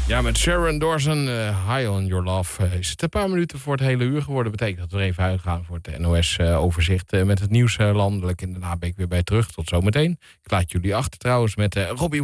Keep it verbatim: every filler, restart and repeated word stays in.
Ja, met Sharon Dawson, uh, High on Your Love. Uh, is het een paar minuten voor het hele uur geworden. Betekent dat we er even uitgaan voor het N O S-overzicht uh, uh, met het nieuws uh, landelijk. En daarna ben ik weer bij terug. Tot zometeen. Ik laat jullie achter trouwens met uh, Robbie